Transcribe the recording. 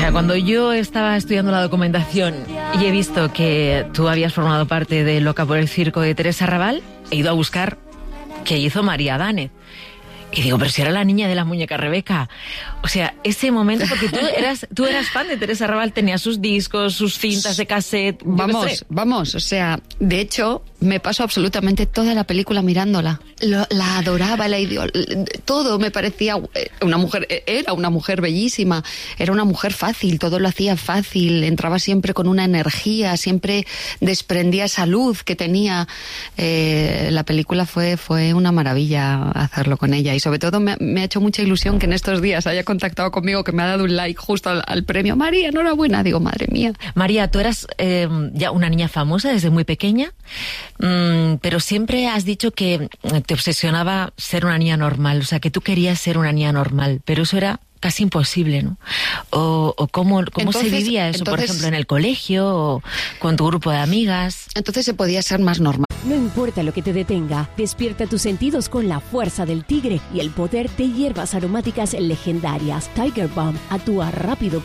Mira, cuando yo estaba estudiando la documentación y he visto que tú habías formado parte de Loca por el Circo de Teresa Raval, he ido a buscar qué hizo María Dánez. Y digo, pero si era la niña de la muñeca Rebeca. O sea, ese momento, porque tú eras fan de Teresa Raval, tenías sus discos, sus cintas de cassette. Vamos, o sea, de hecho, me paso absolutamente toda la película mirándola. La adoraba, todo me parecía una mujer, era una mujer bellísima, era una mujer fácil, todo lo hacía fácil, entraba siempre con una energía, siempre desprendía esa luz que tenía. La película fue una maravilla hacerlo con ella. Y sobre todo me ha hecho mucha ilusión que en estos días haya contactado conmigo, que me ha dado un like justo al premio. María, enhorabuena. Digo, madre mía. María, tú eras ya una niña famosa desde muy pequeña, pero siempre has dicho que te obsesionaba ser una niña normal, o sea, que tú querías ser una niña normal, pero eso era casi imposible, ¿no? O cómo se vivía eso, por ejemplo, en el colegio o con tu grupo de amigas. Entonces se podía ser más normal. No importa lo que te detenga, despierta tus sentidos con la fuerza del tigre y el poder de hierbas aromáticas legendarias. Tiger Balm actúa rápido